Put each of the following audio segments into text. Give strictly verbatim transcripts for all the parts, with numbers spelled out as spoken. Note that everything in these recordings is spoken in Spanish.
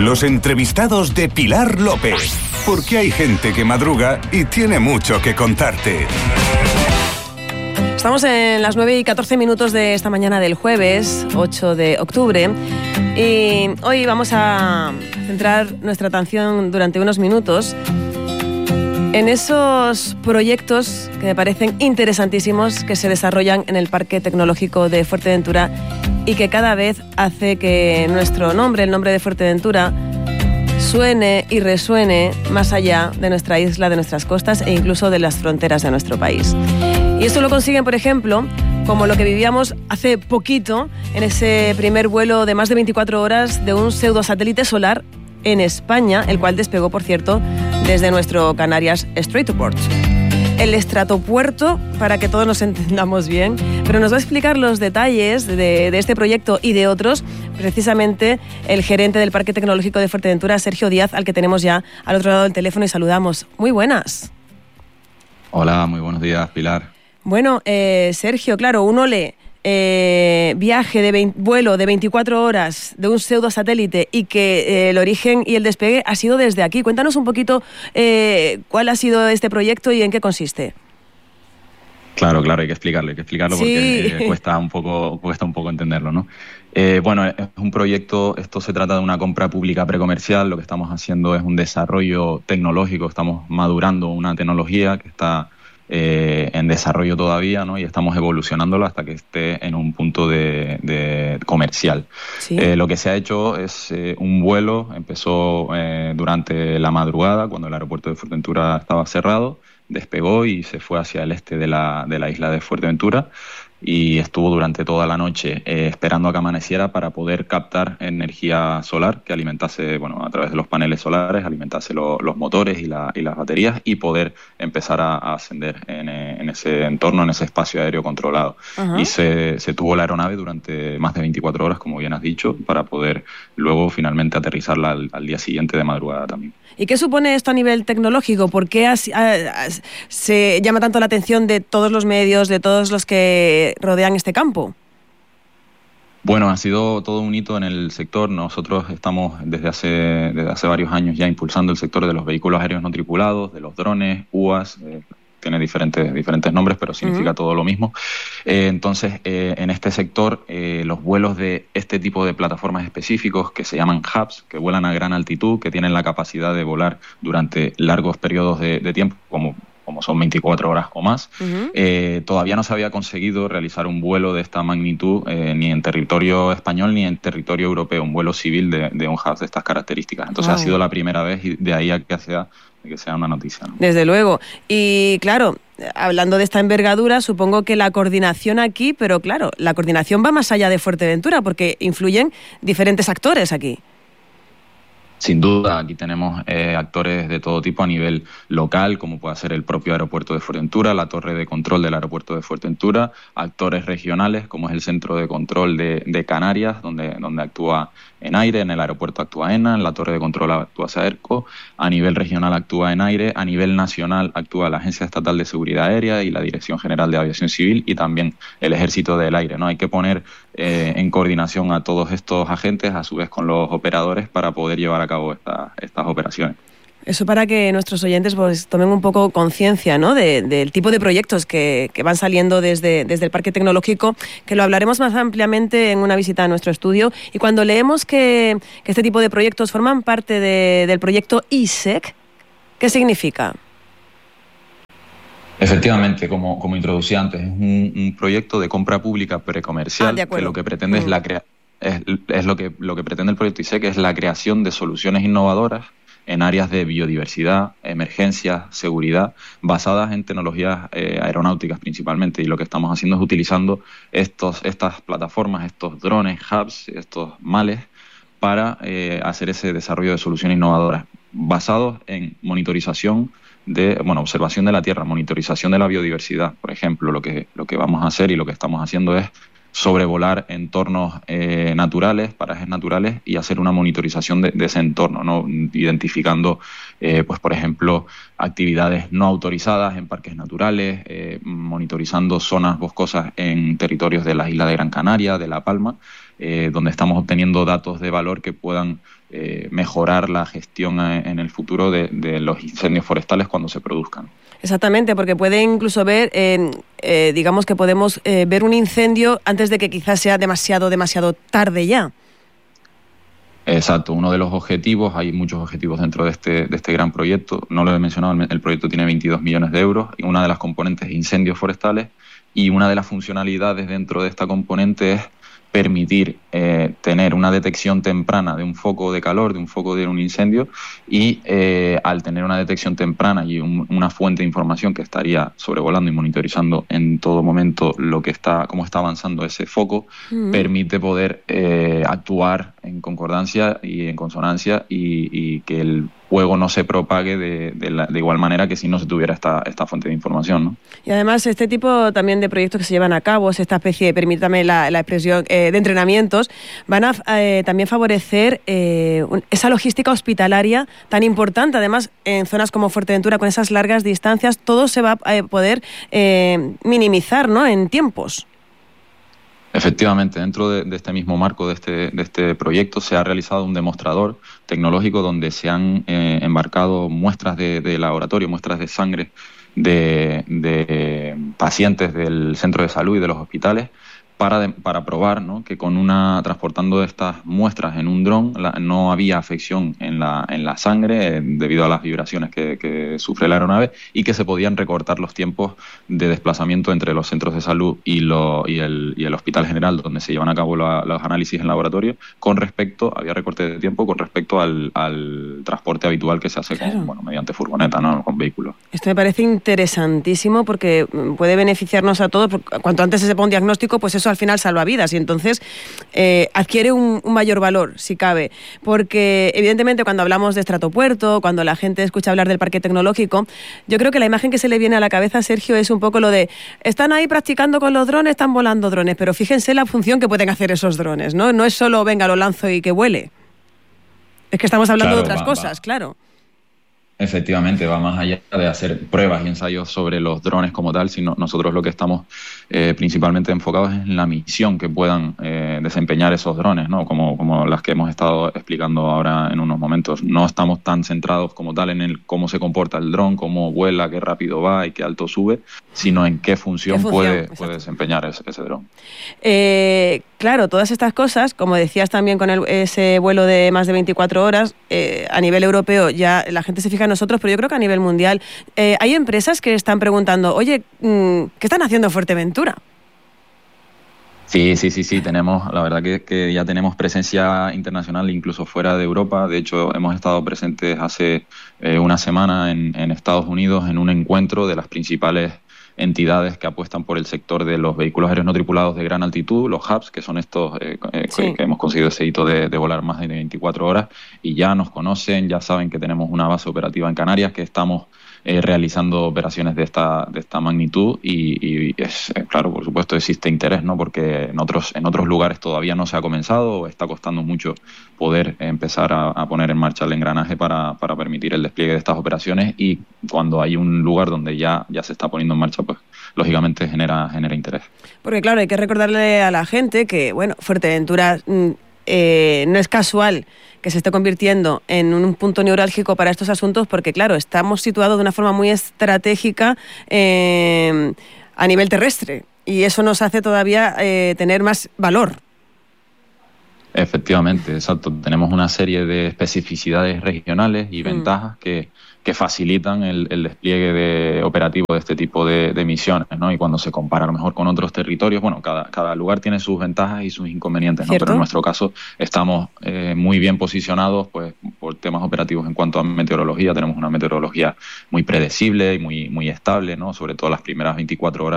Los entrevistados de Pilar López. Porque hay gente que madruga y tiene mucho que contarte. Estamos en las nueve y catorce minutos de esta mañana del jueves, ocho de octubre. Y hoy vamos a centrar nuestra atención durante unos minutos en esos proyectos que me parecen interesantísimos que se desarrollan en el Parque Tecnológico de Fuerteventura y que cada vez hace que nuestro nombre, el nombre de Fuerteventura, suene y resuene más allá de nuestra isla, de nuestras costas e incluso de las fronteras de nuestro país. Y esto lo consiguen, por ejemplo, como lo que vivíamos hace poquito en ese primer vuelo de más de veinticuatro horas de un pseudosatélite solar en España, el cual despegó, por cierto, desde nuestro Canarias Stratoport. El estratopuerto, para que todos nos entendamos bien, pero nos va a explicar los detalles de, de este proyecto y de otros, precisamente el gerente del Parque Tecnológico de Fuerteventura, Sergio Díaz, al que tenemos ya al otro lado del teléfono y saludamos. Muy buenas. Hola, muy buenos días, Pilar. Bueno, eh, Sergio, claro, uno lee eh, viaje de veinte, vuelo de veinticuatro horas de un pseudosatélite y que eh, el origen y el despegue ha sido desde aquí. Cuéntanos un poquito eh, cuál ha sido este proyecto y en qué consiste. Claro, claro, hay que explicarlo, hay que explicarlo sí. porque eh, cuesta un poco, cuesta un poco entenderlo, ¿no? Eh, bueno, es un proyecto, esto se trata de una compra pública precomercial, lo que estamos haciendo es un desarrollo tecnológico, estamos madurando una tecnología que está Eh, en desarrollo todavía, ¿no? Y estamos evolucionándolo hasta que esté en un punto de, de comercial. ¿Sí? Eh, lo que se ha hecho es eh, un vuelo, empezó eh, durante la madrugada, cuando el aeropuerto de Fuerteventura estaba cerrado, despegó y se fue hacia el este de la, de la isla de Fuerteventura y estuvo durante toda la noche eh, esperando a que amaneciera para poder captar energía solar que alimentase, bueno, a través de los paneles solares, alimentase lo, los motores y, la, y las baterías y poder empezar a, a ascender en, en ese entorno, en ese espacio aéreo controlado. Uh-huh. Y se, se tuvo la aeronave durante más de veinticuatro horas, como bien has dicho, para poder luego finalmente aterrizarla al, al día siguiente de madrugada también. ¿Y qué supone esto a nivel tecnológico? ¿Por qué has, has, se llama tanto la atención de todos los medios, de todos los que rodean este campo? Bueno, ha sido todo un hito en el sector. Nosotros estamos desde hace, desde hace varios años ya impulsando el sector de los vehículos aéreos no tripulados, de los drones, U A S, eh, tiene diferentes, diferentes nombres, pero significa uh-huh. todo lo mismo. Eh, entonces, eh, en este sector, eh, los vuelos de este tipo de plataformas específicos que se llaman hubs, que vuelan a gran altitud, que tienen la capacidad de volar durante largos periodos de, de tiempo, como como son veinticuatro horas o más, uh-huh. eh, todavía no se había conseguido realizar un vuelo de esta magnitud eh, ni en territorio español ni en territorio europeo, un vuelo civil de, de un hub de estas características. Entonces wow. ha sido la primera vez y de ahí a que sea, que sea una noticia, ¿no? Desde luego. Y claro, hablando de esta envergadura, supongo que la coordinación aquí, pero claro, la coordinación va más allá de Fuerteventura porque influyen diferentes actores aquí. Sin duda, aquí tenemos eh, actores de todo tipo a nivel local, como puede ser el propio aeropuerto de Fuerteventura, la torre de control del aeropuerto de Fuerteventura, actores regionales, como es el centro de control de, de Canarias, donde, donde actúa ENAIRE, en el aeropuerto actúa ENA, en la torre de control actúa SAERCO, a nivel regional actúa ENAIRE, a nivel nacional actúa la Agencia Estatal de Seguridad Aérea y la Dirección General de Aviación Civil y también el Ejército del Aire, ¿no? Hay que poner eh, en coordinación a todos estos agentes, a su vez con los operadores, para poder llevar a cabo esta, estas operaciones. Eso para que nuestros oyentes pues tomen un poco conciencia, ¿no?, de, del tipo de proyectos que, que van saliendo desde, desde el Parque Tecnológico, que lo hablaremos más ampliamente en una visita a nuestro estudio. Y cuando leemos que, que este tipo de proyectos forman parte de, del proyecto I S E C, ¿qué significa? Efectivamente, como, como introducí antes, es un, un proyecto de compra pública precomercial ah, que lo que pretende mm. es la crea es, es lo que lo que pretende el proyecto I S E C, que es la creación de soluciones innovadoras en áreas de biodiversidad, emergencias, seguridad, basadas en tecnologías eh, aeronáuticas principalmente. Y lo que estamos haciendo es utilizando estos, estas plataformas, estos drones, hubs, estos males, para eh, hacer ese desarrollo de soluciones innovadoras, basados en monitorización de, bueno, observación de la Tierra, monitorización de la biodiversidad. Por ejemplo, lo que, lo que vamos a hacer y lo que estamos haciendo es sobrevolar entornos eh, naturales, parajes naturales, y hacer una monitorización de, de ese entorno, ¿no? Identificando, eh, pues por ejemplo, actividades no autorizadas en parques naturales, eh, monitorizando zonas boscosas en territorios de la isla de Gran Canaria, de La Palma, eh, donde estamos obteniendo datos de valor que puedan eh, mejorar la gestión en el futuro de, de los incendios forestales cuando se produzcan. Exactamente, porque puede incluso ver, eh, eh, digamos que podemos eh, ver un incendio antes de que quizás sea demasiado, demasiado tarde ya. Exacto, uno de los objetivos, hay muchos objetivos dentro de este, de este gran proyecto, no lo he mencionado, el proyecto tiene veintidós millones de euros, y una de las componentes es incendios forestales, y una de las funcionalidades dentro de esta componente es permitir eh, tener una detección temprana de un foco de calor, de un foco de un incendio, y eh, al tener una detección temprana y un, una fuente de información que estaría sobrevolando y monitorizando en todo momento lo que está, cómo está avanzando ese foco, mm. permite poder eh, actuar en concordancia y en consonancia, y, y que el fuego no se propague de, de, la, de igual manera que si no se tuviera esta, esta fuente de información, ¿no? Y además este tipo también de proyectos que se llevan a cabo, esta especie de, permítame la, la expresión, eh, de entrenamientos, van a eh, también favorecer eh, un, esa logística hospitalaria tan importante. Además, en zonas como Fuerteventura, con esas largas distancias, todo se va a poder eh, minimizar, ¿no?, en tiempos. Efectivamente, dentro de, de este mismo marco de este, de este proyecto se ha realizado un demostrador tecnológico donde se han eh, embarcado muestras de, de laboratorio, muestras de sangre de, de pacientes del centro de salud y de los hospitales, para, de, para probar, ¿no?, que con una transportando estas muestras en un dron la, no había afección en la, en la sangre eh, debido a las vibraciones que, que sufre la aeronave, y que se podían recortar los tiempos de desplazamiento entre los centros de salud y, lo, y, el, y el hospital general donde se llevan a cabo la, los análisis en laboratorio, con respecto, había recorte de tiempo con respecto al, al transporte habitual que se hace claro. con, bueno, mediante furgoneta, ¿no?, con vehículos. Esto me parece interesantísimo porque puede beneficiarnos a todos. Cuanto antes se sepa un diagnóstico, pues eso al final salva vidas, y entonces eh, adquiere un, un mayor valor, si cabe, porque evidentemente cuando hablamos de estratopuerto, cuando la gente escucha hablar del parque tecnológico, yo creo que la imagen que se le viene a la cabeza, Sergio, es un poco lo de están ahí practicando con los drones, están volando drones, pero fíjense la función que pueden hacer esos drones, ¿no? No es solo venga, lo lanzo y que vuele. Es que estamos hablando claro, de otras va, cosas, va. claro. Efectivamente, va más allá de hacer pruebas y ensayos sobre los drones como tal, sino nosotros lo que estamos eh, principalmente enfocados es en la misión que puedan eh, desempeñar esos drones, ¿no?, como, como las que hemos estado explicando ahora en unos momentos. No estamos tan centrados como tal en el cómo se comporta el dron, cómo vuela, qué rápido va y qué alto sube, sino en qué función, ¿Qué función? puede, puede desempeñar ese, ese dron. Eh, claro, todas estas cosas, como decías también con el, ese vuelo de más de veinticuatro horas, eh, a nivel europeo ya la gente se fija en nosotros, pero yo creo que a nivel mundial eh, hay empresas que están preguntando, oye, ¿qué están haciendo en Fuerteventura? Sí, sí, sí, sí, tenemos, la verdad que, que ya tenemos presencia internacional incluso fuera de Europa. De hecho, hemos estado presentes hace eh, una semana en, en Estados Unidos en un encuentro de las principales entidades que apuestan por el sector de los vehículos aéreos no tripulados de gran altitud, los hubs, que son estos eh, eh, sí. que, que hemos conseguido ese hito de, de volar más de veinticuatro horas, y ya nos conocen, ya saben que tenemos una base operativa en Canarias, que estamos eh, realizando operaciones de esta de esta magnitud, y, y es eh, claro, por supuesto existe interés, ¿no?, porque en otros en otros lugares todavía no se ha comenzado, o está costando mucho poder empezar a, a poner en marcha el engranaje para, para permitir el despliegue de estas operaciones, y cuando hay un lugar donde ya, ya se está poniendo en marcha, pues lógicamente genera, genera interés. Porque claro, hay que recordarle a la gente que, bueno, Fuerteventura eh, no es casual que se esté convirtiendo en un punto neurálgico para estos asuntos, porque claro, estamos situados de una forma muy estratégica eh, a nivel terrestre, y eso nos hace todavía eh, tener más valor. Efectivamente, exacto. Tenemos una serie de especificidades regionales y mm. ventajas que, que facilitan el, el despliegue de operativo de este tipo de, de misiones, ¿no? Y cuando se compara a lo mejor con otros territorios, bueno, cada, cada lugar tiene sus ventajas y sus inconvenientes, ¿no? Pero en nuestro caso estamos eh, muy bien posicionados, pues, por temas operativos en cuanto a meteorología. Tenemos una meteorología muy predecible y muy, muy estable, ¿no? Sobre todo las primeras veinticuatro horas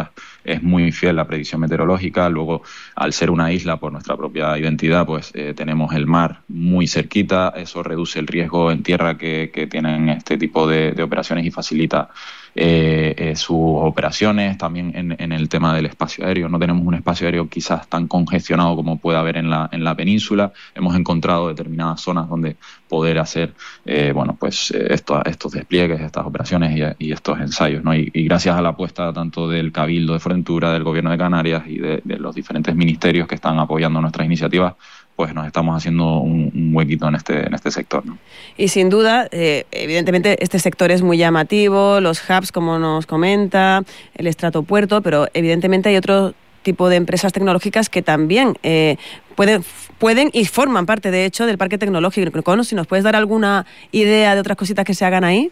es muy fiel a la predicción meteorológica. Luego, al ser una isla por nuestra propia identidad, pues eh, tenemos el mar muy cerquita, eso reduce el riesgo en tierra que, que tienen este tipo de, de operaciones y facilita eh, eh, sus operaciones. También en, en el tema del espacio aéreo, no tenemos un espacio aéreo quizás tan congestionado como puede haber en la, en la península. Hemos encontrado determinadas zonas donde poder hacer eh, bueno, pues eh, esto, estos despliegues, estas operaciones y, y estos ensayos, ¿no? Y, y gracias a la apuesta tanto del Cabildo de Fuerteventura, del Gobierno de Canarias y de, de los diferentes ministerios que están apoyando nuestras iniciativas, pues nos estamos haciendo un, un huequito en este, en este sector, ¿no? Y sin duda, eh, evidentemente este sector es muy llamativo, los hubs, como nos comenta, el estratopuerto, pero evidentemente hay otro tipo de empresas tecnológicas que también eh, pueden, pueden y forman parte, de hecho, del parque tecnológico. Si nos puedes dar alguna idea de otras cositas que se hagan ahí.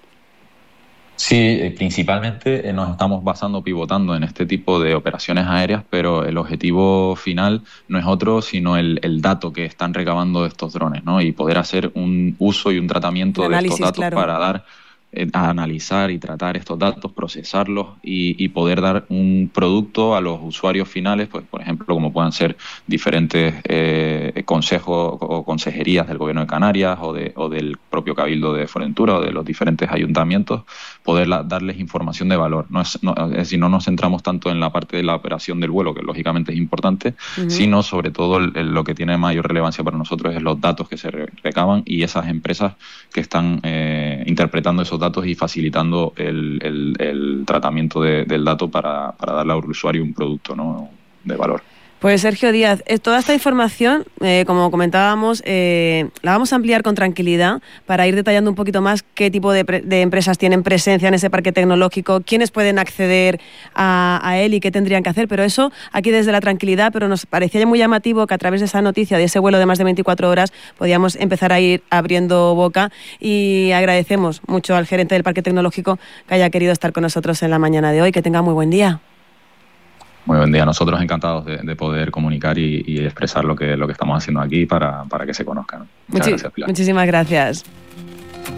Sí, principalmente nos estamos basando, pivotando en este tipo de operaciones aéreas, pero el objetivo final no es otro, sino el, el dato que están recabando estos drones, ¿no? Y poder hacer un uso y un tratamiento de estos datos, claro, para dar eh, a analizar y tratar estos datos, procesarlos y, y poder dar un producto a los usuarios finales, pues por ejemplo, como puedan ser diferentes eh, consejos o consejerías del Gobierno de Canarias o, de, o del propio Cabildo de Fuerteventura o de los diferentes ayuntamientos, poder la, darles información de valor. No es, no, es decir, no nos centramos tanto en la parte de la operación del vuelo, que lógicamente es importante, uh-huh, sino sobre todo el, el, lo que tiene mayor relevancia para nosotros es los datos que se re, recaban y esas empresas que están eh, interpretando esos datos y facilitando el, el, el tratamiento de, del dato para, para darle al usuario un producto, ¿no?, de valor. Pues Sergio Díaz, toda esta información, eh, como comentábamos, eh, la vamos a ampliar con tranquilidad para ir detallando un poquito más qué tipo de, pre- de empresas tienen presencia en ese parque tecnológico, quiénes pueden acceder a, a él y qué tendrían que hacer, pero eso aquí desde la tranquilidad, pero nos parecía muy llamativo que a través de esa noticia, de ese vuelo de más de veinticuatro horas, podíamos empezar a ir abriendo boca y agradecemos mucho al gerente del parque tecnológico que haya querido estar con nosotros en la mañana de hoy. Que tenga muy buen día. Muy buen día. Nosotros encantados de, de poder comunicar y, y expresar lo que, lo que estamos haciendo aquí para, para que se conozcan. Muchas Muchi- gracias, Pilar. Muchísimas gracias.